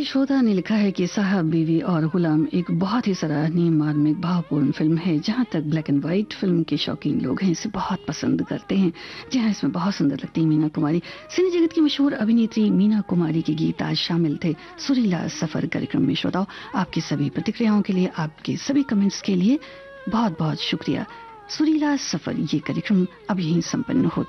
श्रोता ने लिखा है कि साहब बीवी और गुलाम एक बहुत ही सराहनीय मार्मिक भावपूर्ण फिल्म है। जहां तक ब्लैक एंड व्हाइट फिल्म के शौकीन लोग हैं इसे बहुत पसंद करते हैं। जी हाँ, इसमें बहुत सुंदर लगती है मीना कुमारी। सिने जगत की मशहूर अभिनेत्री मीना कुमारी के गीत आज शामिल थे सुरीला सफर कार्यक्रम में। श्रोताओं, आपकी सभी प्रतिक्रियाओं के लिए, आपके सभी कमेंट्स के लिए बहुत बहुत शुक्रिया। सुरीला सफर ये कार्यक्रम अब यहीं संपन्न होता है।